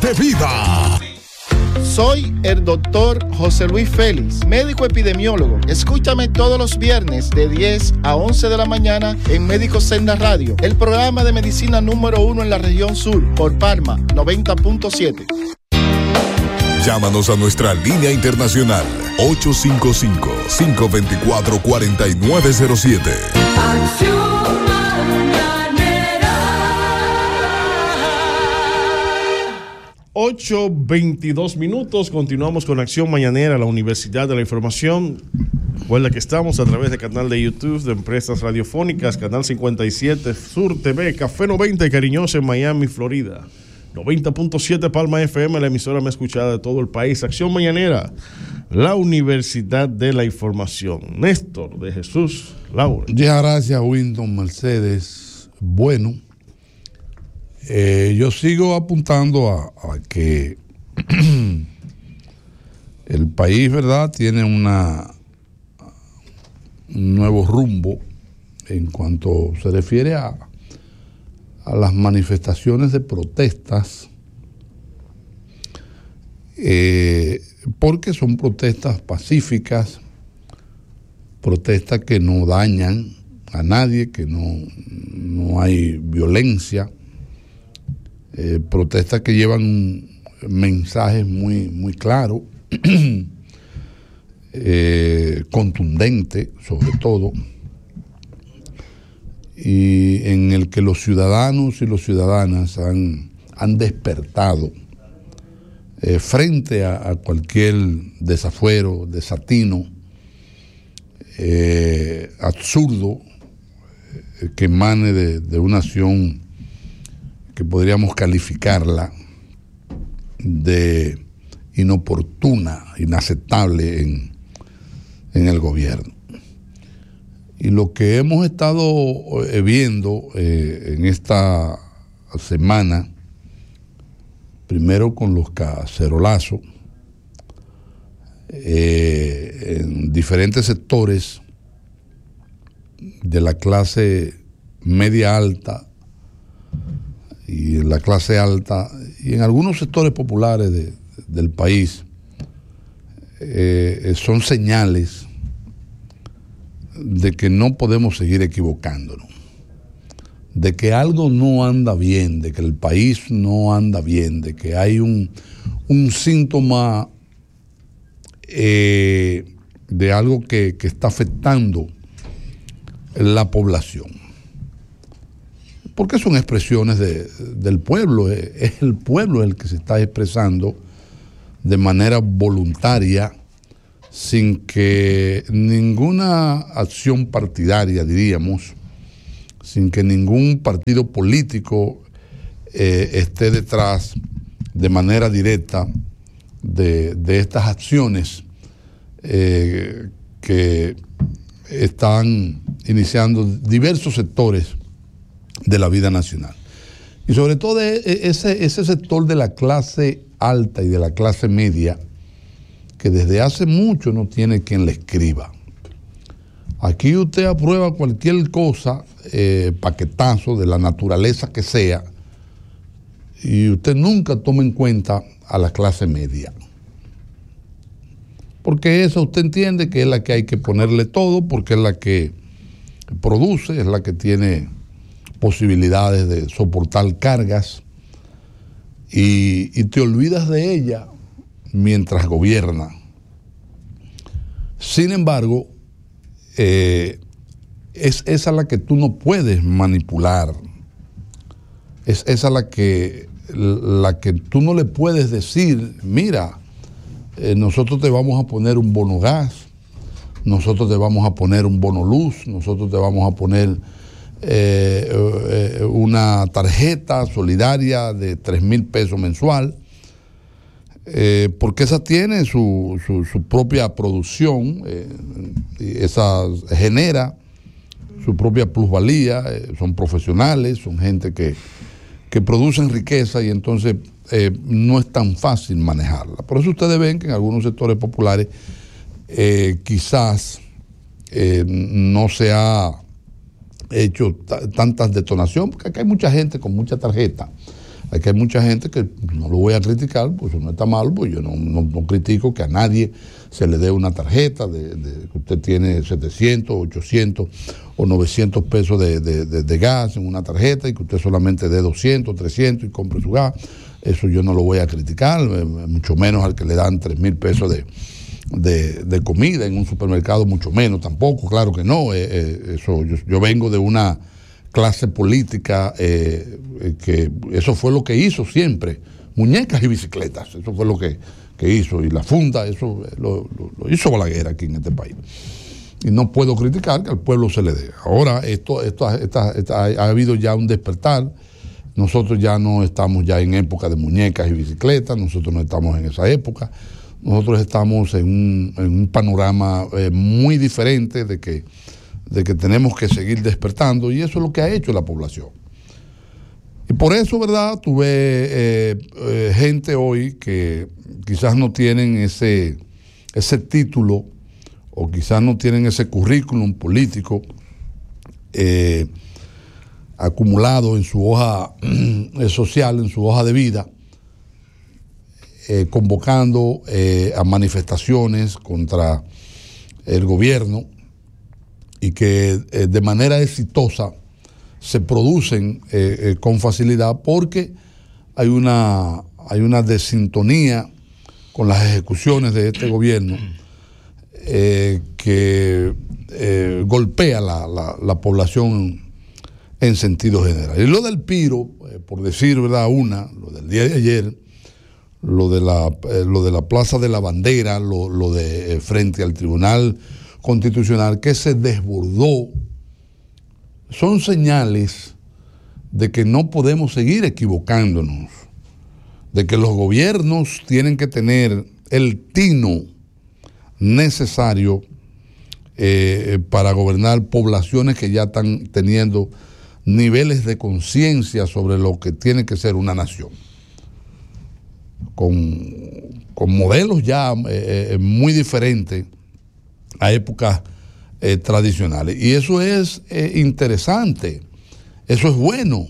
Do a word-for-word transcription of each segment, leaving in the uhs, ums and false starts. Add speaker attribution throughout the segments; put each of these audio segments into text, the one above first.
Speaker 1: de vida.
Speaker 2: Soy el doctor José Luis Félix, médico epidemiólogo. Escúchame todos los viernes de diez a once de la mañana en Médico Senda Radio, el programa de medicina número uno en la región sur, por Parma noventa punto siete.
Speaker 1: Llámanos a nuestra línea internacional ocho cinco cinco, cinco dos cuatro, cuatro nueve cero siete.
Speaker 3: Acción Mañanera.
Speaker 4: ocho veintidós minutos, continuamos con Acción Mañanera, la Universidad de la Información. Recuerda que estamos a través del canal de YouTube de Empresas Radiofónicas, Canal cincuenta y siete, Sur T V, Café noventa y Cariñosa en Miami, Florida. noventa punto siete Palma F M, la emisora más escuchada de todo el país. Acción Mañanera, la Universidad de la Información. Néstor de Jesús Laura.
Speaker 5: Muchas gracias, Winton Mercedes. Bueno, eh, yo sigo apuntando a, a que el país, ¿verdad?, tiene una, un nuevo rumbo en cuanto se refiere a a las manifestaciones de protestas, eh, porque son protestas pacíficas, protestas que no dañan a nadie, que no, no hay violencia, eh, protestas que llevan mensajes muy, muy claros, eh, contundentes sobre todo, y en el que los ciudadanos y las ciudadanas han, han despertado eh, frente a, a cualquier desafuero, desatino, eh, absurdo, eh, que emane de, de una acción que podríamos calificarla de inoportuna, inaceptable en, en el gobierno. Y lo que hemos estado viendo eh, en esta semana, primero con los cacerolazos, eh, en diferentes sectores de la clase media alta y en la clase alta y en algunos sectores populares de, del país, eh, son señales de que no podemos seguir equivocándonos, de que algo no anda bien, de que el país no anda bien, de que hay un, un síntoma eh, de algo que, que está afectando la población. Porque son expresiones de, del pueblo, es el pueblo el que se está expresando de manera voluntaria, sin que ninguna acción partidaria, diríamos, sin que ningún partido político eh, esté detrás de manera directa de, de estas acciones eh, que están iniciando diversos sectores de la vida nacional. Y sobre todo ese, ese sector de la clase alta y de la clase media, que desde hace mucho no tiene quien le escriba. Aquí usted aprueba cualquier cosa, eh, paquetazo de la naturaleza que sea, y usted nunca toma en cuenta a la clase media. Porque esa usted entiende que es la que hay que ponerle todo, porque es la que produce, es la que tiene posibilidades de soportar cargas, y, y te olvidas de ella mientras gobierna. Sin embargo, eh, es esa la que tú no puedes manipular, es esa la que, la que tú no le puedes decir, mira, eh, nosotros te vamos a poner un bono gas, nosotros te vamos a poner un bono luz, nosotros te vamos a poner eh, eh, una tarjeta solidaria de tres mil pesos mensual. Eh, porque esa tiene su, su, su propia producción, eh, y esa genera su propia plusvalía, eh, son profesionales, son gente que, que producen riqueza y entonces eh, no es tan fácil manejarla. Por eso ustedes ven que en algunos sectores populares eh, quizás eh, no se ha hecho t- tantas detonaciones, porque aquí hay mucha gente con mucha tarjeta. Aquí hay mucha gente que no lo voy a criticar, pues eso no está mal, pues yo no, no, no critico que a nadie se le dé una tarjeta de, de que usted tiene setecientos, ochocientos o novecientos pesos de, de, de, de gas en una tarjeta y que usted solamente dé doscientos, trescientos y compre su gas. Eso yo no lo voy a criticar, mucho menos al que le dan tres mil pesos de, de, de comida en un supermercado, mucho menos tampoco, claro que no. Eh, eh, eso, yo, yo vengo de una clase política eh, que eso fue lo que hizo siempre, muñecas y bicicletas, eso fue lo que, que hizo, y la funda, eso lo, lo, lo hizo Balaguer aquí en este país. Y no puedo criticar que al pueblo se le dé. Ahora esto, esto, esta, esta, ha habido ya un despertar, nosotros ya no estamos ya en época de muñecas y bicicletas, nosotros no estamos en esa época, nosotros estamos en un, en un panorama eh, muy diferente de que de que tenemos que seguir despertando, y eso es lo que ha hecho la población. Y por eso, ¿verdad? Tuve eh, eh, gente hoy que quizás no tienen ese, ese título o quizás no tienen ese currículum político eh, acumulado en su hoja eh, social, en su hoja de vida, eh, convocando eh, a manifestaciones contra el gobierno, y que eh, de manera exitosa se producen eh, eh, con facilidad porque hay una, hay una desintonía con las ejecuciones de este gobierno eh, que eh, golpea la, la, la población en sentido general. Y lo del Piro, eh, por decir verdad una, lo del día de ayer, lo de la, eh, lo de la Plaza de la Bandera, lo, lo de eh, frente al Tribunal Constitucional que se desbordó, son señales de que no podemos seguir equivocándonos, de que los gobiernos tienen que tener el tino necesario eh, para gobernar poblaciones que ya están teniendo niveles de conciencia sobre lo que tiene que ser una nación, con, con modelos ya eh, muy diferentes a épocas eh, tradicionales. Y eso es eh, interesante, eso es bueno,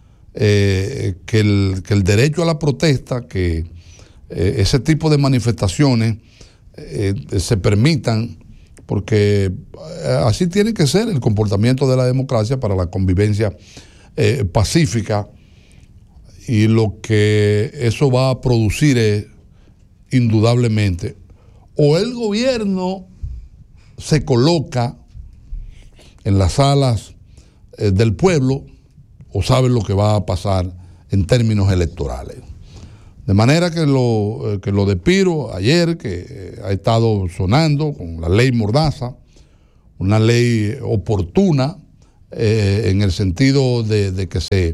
Speaker 5: eh, que, el, que el derecho a la protesta, que eh, ese tipo de manifestaciones eh, se permitan, porque así tiene que ser el comportamiento de la democracia para la convivencia eh, pacífica, y lo que eso va a producir es, indudablemente, o el gobierno se coloca en las salas eh, del pueblo, o sabe lo que va a pasar en términos electorales. De manera que lo, eh, que lo de Piro ayer, que eh, ha estado sonando con la ley Mordaza, una ley oportuna eh, en el sentido de, de que se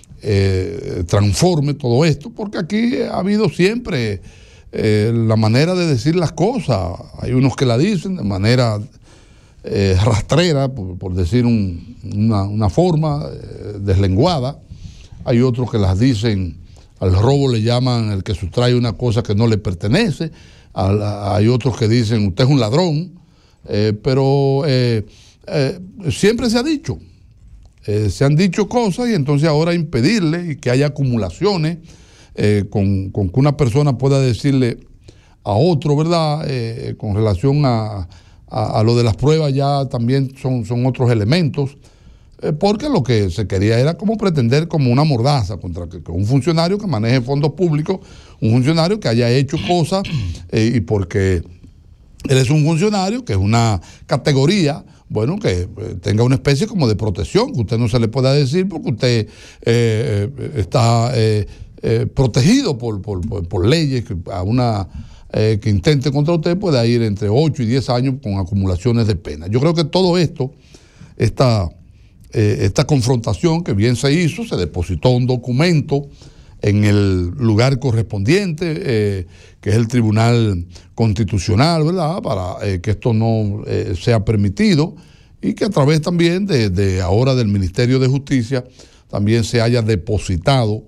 Speaker 5: eh, transforme todo esto, porque aquí ha habido siempre Eh, la manera de decir las cosas. Hay unos que la dicen de manera eh, rastrera, por, por decir un, una, una forma eh, deslenguada. Hay otros que las dicen, al robo le llaman el que sustrae una cosa que no le pertenece. Al, hay otros que dicen usted es un ladrón, eh, pero eh, eh, siempre se ha dicho, eh, se han dicho cosas, y entonces ahora impedirle y que haya acumulaciones Eh, con, con que una persona pueda decirle a otro, ¿verdad? Eh, con relación a, a, a lo de las pruebas, ya también son, son otros elementos, eh, porque lo que se quería era como pretender como una mordaza contra que, que un funcionario que maneje fondos públicos, un funcionario que haya hecho cosas, eh, y porque él es un funcionario, que es una categoría, bueno, que eh, tenga una especie como de protección, que usted no se le pueda decir porque usted eh, está eh, eh, protegido por, por, por, por leyes que a una eh, que intente contra usted pueda ir entre ocho y diez años con acumulaciones de pena. Yo creo que todo esto, esta, eh, esta confrontación que bien se hizo, se depositó un documento en el lugar correspondiente, eh, que es el Tribunal Constitucional, ¿verdad?, para eh, que esto no eh, sea permitido, y que a través también de, de ahora del Ministerio de Justicia también se haya depositado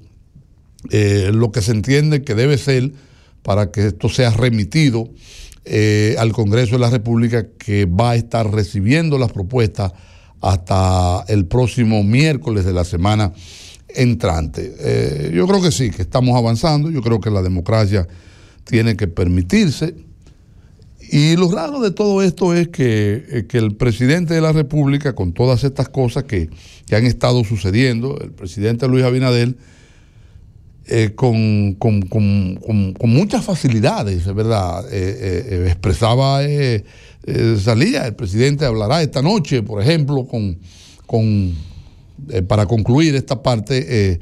Speaker 5: eh, lo que se entiende que debe ser para que esto sea remitido eh, al Congreso de la República, que va a estar recibiendo las propuestas hasta el próximo miércoles de la semana entrante. Eh, yo creo que sí, que estamos avanzando, yo creo que la democracia tiene que permitirse. Y lo raro de todo esto es que, eh, que el presidente de la República, con todas estas cosas que, que han estado sucediendo, el presidente Luis Abinader, eh, con, con, con, con, con muchas facilidades, ¿verdad? Eh, eh, expresaba, eh, eh, salía, el presidente hablará esta noche, por ejemplo, con, con eh, para concluir esta parte, eh,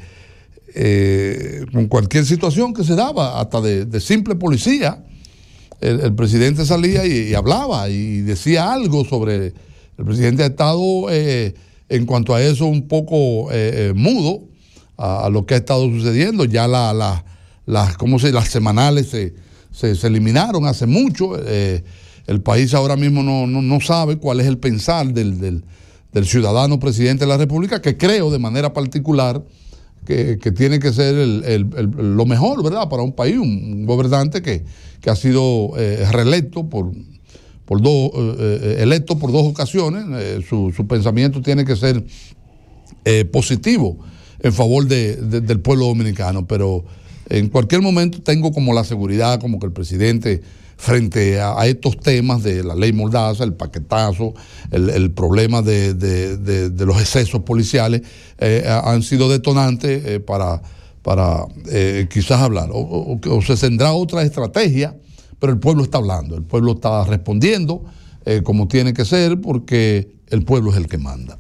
Speaker 5: eh, con cualquier situación que se daba, hasta de, de simple policía. El, el presidente salía y, y hablaba y decía algo sobre... El presidente ha estado eh, en cuanto a eso un poco eh, eh, mudo a, a lo que ha estado sucediendo. Ya la, la, la, ¿cómo se, las semanales se, se, se eliminaron hace mucho. Eh, el país ahora mismo no, no, no sabe cuál es el pensar del, del, del ciudadano presidente de la República, que creo de manera particular que, que tiene que ser el, el, el, lo mejor, ¿verdad?, para un país, un, un gobernante que, que ha sido eh, reelecto por, por dos, eh, electo por dos ocasiones. Eh, su, su pensamiento tiene que ser eh, positivo en favor de, de, del pueblo dominicano, pero en cualquier momento tengo como la seguridad, como que el presidente, frente a, a estos temas de la ley Mordaza, el paquetazo, el, el problema de, de, de, de los excesos policiales, eh, han sido detonantes eh, para, para eh, quizás hablar. O, o, o se tendrá otra estrategia, pero el pueblo está hablando, el pueblo está respondiendo eh, como tiene que ser, porque el pueblo es el que manda.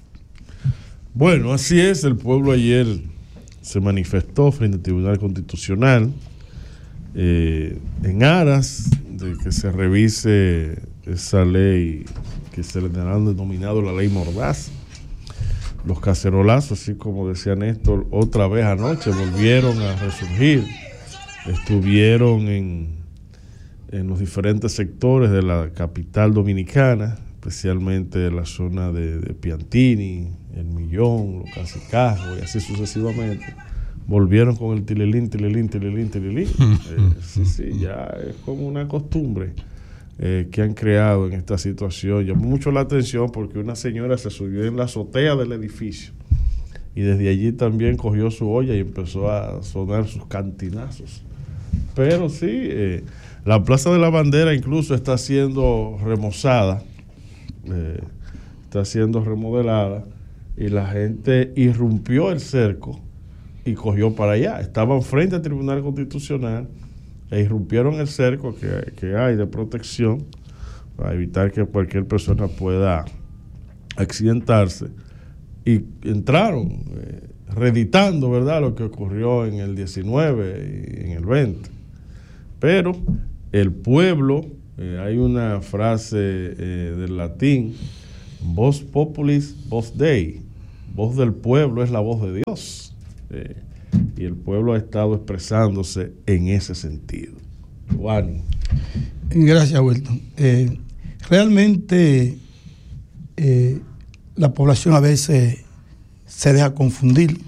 Speaker 4: Bueno, así es, el pueblo ayer se manifestó frente al Tribunal Constitucional eh, en aras de que se revise esa ley que se le han denominado la ley Mordaza. Los cacerolazos, así como decía Néstor, otra vez anoche volvieron a resurgir. Estuvieron en, en los diferentes sectores de la capital dominicana, especialmente en la zona de, de Piantini, El Millón, Los Cacicajos y así sucesivamente. Volvieron con el tililín, tililín, tililín, tililín. Eh, sí, sí, ya es como una costumbre eh, que han creado en esta situación. Llamó mucho la atención porque una señora se subió en la azotea del edificio y desde allí también cogió su olla y empezó a sonar sus cantinazos. Pero sí, eh, la Plaza de la Bandera incluso está siendo remozada, eh, está siendo remodelada, y la gente irrumpió el cerco y cogió para allá. Estaban frente al Tribunal Constitucional e irrumpieron el cerco que, que hay de protección para evitar que cualquier persona pueda accidentarse, y entraron eh, reeditando, ¿verdad?, lo que ocurrió en el diecinueve y en el veinte. Pero el pueblo, eh, hay una frase eh, del latín, vox populis, vox Dei, voz del pueblo es la voz de Dios. Eh, y el pueblo ha estado expresándose en ese sentido. Juan.
Speaker 6: Gracias, Wilton. Eh, realmente eh, la población a veces se deja confundir.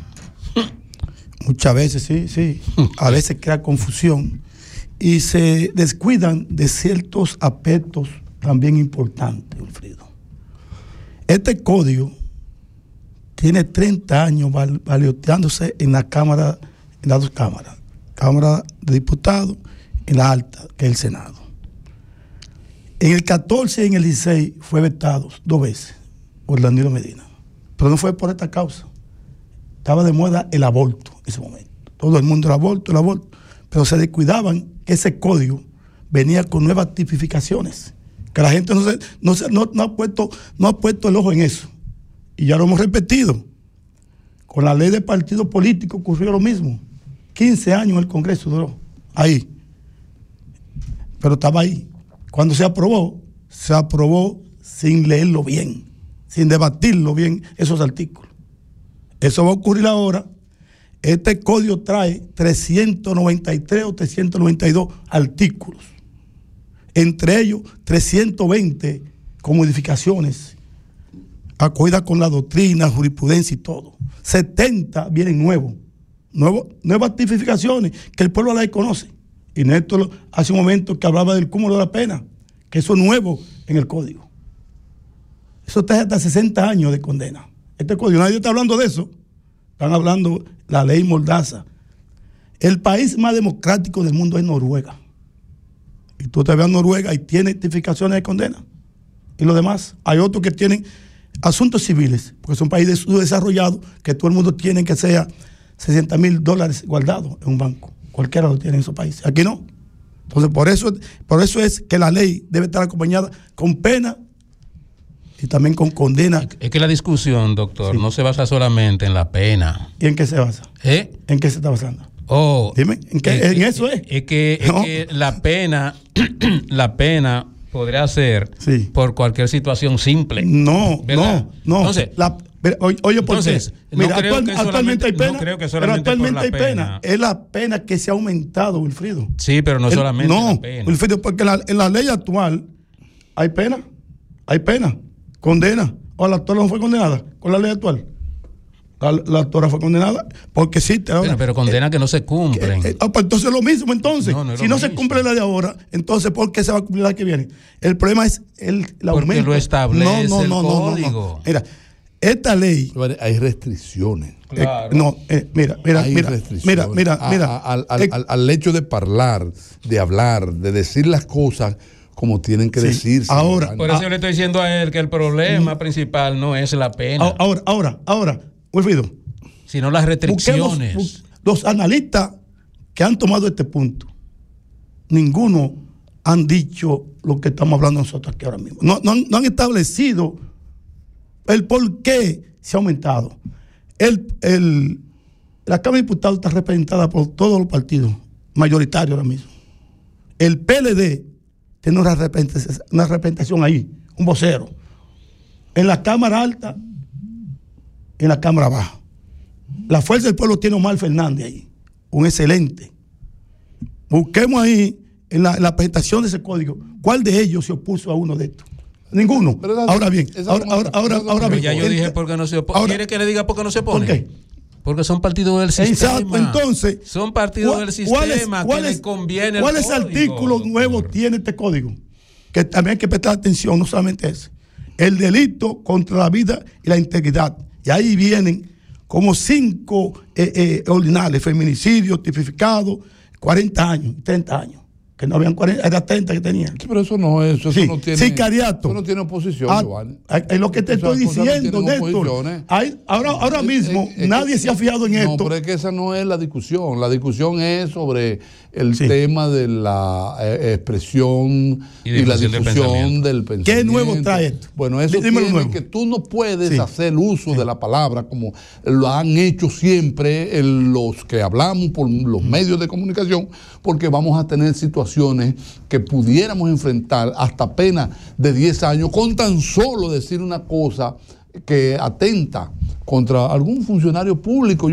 Speaker 6: Muchas veces, sí, sí. A veces crea confusión y se descuidan de ciertos aspectos también importantes, Wilfrido. Este código tiene treinta años val, valioteándose en la Cámara, en las dos cámaras, Cámara de Diputados y la alta, que es el Senado. En el catorce y en el dieciséis fue vetado dos veces por Danilo Medina, pero no fue por esta causa. Estaba de moda el aborto en ese momento. Todo el mundo el aborto, el aborto, pero se descuidaban que ese código venía con nuevas tipificaciones, que la gente no, se, no, se, no, no, ha puesto, no ha puesto el ojo en eso. Y ya lo hemos repetido. Con la ley de partido político ocurrió lo mismo. quince años el Congreso duró ahí. Pero estaba ahí. Cuando se aprobó, se aprobó sin leerlo bien, sin debatirlo bien esos artículos. Eso va a ocurrir ahora. Este código trae trescientos noventa y tres o trescientos noventa y dos artículos. Entre ellos, trescientos veinte con modificaciones, acogida con la doctrina, jurisprudencia y todo. setenta vienen nuevos, nuevo, nuevas tipificaciones que el pueblo la conoce. Y Néstor hace un momento que hablaba del cúmulo de la pena, que eso es nuevo en el código. Eso está hasta sesenta años de condena. Este código, nadie está hablando de eso. Están hablando la ley Mordaza. El país más democrático del mundo es Noruega. Y tú te ves a Noruega y tiene tipificaciones de condena. Y lo demás, hay otros que tienen asuntos civiles, porque son países subdesarrollados que todo el mundo tiene que sea sesenta mil dólares guardados en un banco. Cualquiera lo tiene en esos países. Aquí no. Entonces, por eso, por eso es que la ley debe estar acompañada con pena y también con condena.
Speaker 7: Es que la discusión, doctor, sí, no se basa solamente en la pena.
Speaker 6: ¿Y en qué se basa?
Speaker 7: ¿Eh?
Speaker 6: ¿En qué se está basando?
Speaker 7: Oh,
Speaker 6: Dime, ¿en, qué,
Speaker 7: es,
Speaker 6: en eso es?
Speaker 7: Es que,
Speaker 6: no.
Speaker 7: es que la pena, la pena podría ser
Speaker 6: sí.
Speaker 7: por cualquier situación simple.
Speaker 6: No,
Speaker 7: ¿verdad?
Speaker 6: no, no.
Speaker 7: Entonces,
Speaker 6: la, oye, oye, ¿por
Speaker 7: entonces,
Speaker 6: qué? Mira,
Speaker 7: no creo
Speaker 6: actual,
Speaker 7: que
Speaker 6: actualmente hay pena,
Speaker 7: no creo que
Speaker 6: pero actualmente hay
Speaker 7: pena.
Speaker 6: pena. Es la pena que se ha aumentado, Wilfrido.
Speaker 7: Sí, pero no
Speaker 6: El,
Speaker 7: solamente
Speaker 6: no,
Speaker 7: la pena.
Speaker 6: Wilfrido, porque la, en la ley actual hay pena, hay pena, condena. O la actora no fue condenada con la ley actual. La, la actora fue condenada porque sí. Te,
Speaker 7: pero, pero condena eh, que no se cumplen.
Speaker 6: Eh, eh, ah, pues entonces lo mismo, entonces.
Speaker 7: No, no es
Speaker 6: si
Speaker 7: lo
Speaker 6: no
Speaker 7: mismo.
Speaker 6: se cumple la de ahora, entonces ¿por qué se va a cumplir la que viene? El problema es el, el aumento.
Speaker 7: Porque lo establece
Speaker 6: no, no,
Speaker 7: el
Speaker 6: no,
Speaker 7: código.
Speaker 6: No, no, no. Mira, esta ley.
Speaker 5: Hay restricciones.
Speaker 7: Claro.
Speaker 6: Eh, no, eh, mira, mira,
Speaker 5: Hay
Speaker 6: mira,
Speaker 5: restricciones.
Speaker 6: mira, mira,
Speaker 5: a,
Speaker 6: mira.
Speaker 5: a, al, al,
Speaker 6: eh,
Speaker 5: al, al hecho de hablar, de hablar, de decir las cosas como tienen que
Speaker 6: sí,
Speaker 5: decirse.
Speaker 6: ahora,
Speaker 7: por eso
Speaker 6: ah,
Speaker 7: yo le estoy diciendo a él que el problema mm, principal no es la pena.
Speaker 6: Ahora, ahora, ahora, Wilfrido,
Speaker 7: sino las restricciones.
Speaker 6: Busquemos, los analistas que han tomado este punto, ninguno han dicho lo que estamos hablando nosotros aquí ahora mismo. No, no, han, no han establecido el por qué se ha aumentado. El, el, la Cámara de Diputados está representada por todos los partidos mayoritarios ahora mismo. El P L D tiene una representación, una representación ahí, un vocero. En la Cámara Alta, en la Cámara Baja. La Fuerza del Pueblo tiene a Omar Fernández ahí, un excelente. Busquemos ahí, en la, en la presentación de ese código, ¿cuál de ellos se opuso a uno de estos? Ninguno. Ahora bien, ahora, ahora, ahora, ahora bien.
Speaker 7: Ya yo dije por qué no se opone. ¿Quiere que le diga por qué no se opone?
Speaker 6: ¿Por qué?
Speaker 7: Porque son partidos del sistema.
Speaker 6: Exacto, entonces.
Speaker 7: Son partidos
Speaker 6: ¿cuál,
Speaker 7: del sistema
Speaker 6: ¿cuál es,
Speaker 7: que les conviene el
Speaker 6: ¿Cuáles
Speaker 7: código,
Speaker 6: artículos nuevos tiene este código? Que también hay que prestar atención, no solamente ese. El delito contra la vida y la integridad. Y ahí vienen como cinco eh, eh, ordinales, feminicidio, tipificado, cuarenta años, treinta años. Que no habían cuarenta, era treinta que tenían.
Speaker 5: Sí, pero eso no es, eso
Speaker 6: sí,
Speaker 5: no tiene.
Speaker 6: Sicariato.
Speaker 5: Eso no tiene oposición,
Speaker 6: ah,
Speaker 5: Giovanni.
Speaker 6: Es lo que te estoy diciendo, Néstor. Hay, ahora, ahora mismo, es, es, nadie es, se ha fijado en
Speaker 5: no,
Speaker 6: esto.
Speaker 5: No, pero es que esa no es la discusión. La discusión es sobre el
Speaker 6: sí.
Speaker 5: tema de la eh, expresión y, y la difusión del pensamiento. del pensamiento.
Speaker 6: ¿Qué nuevo trae esto?
Speaker 5: Bueno, eso
Speaker 6: Dime
Speaker 5: tiene que tú no puedes
Speaker 6: sí.
Speaker 5: hacer uso sí. de la palabra como lo han hecho siempre los que hablamos por los medios de comunicación, porque vamos a tener situaciones que pudiéramos enfrentar hasta pena de diez años con tan solo decir una cosa que atenta contra algún funcionario público.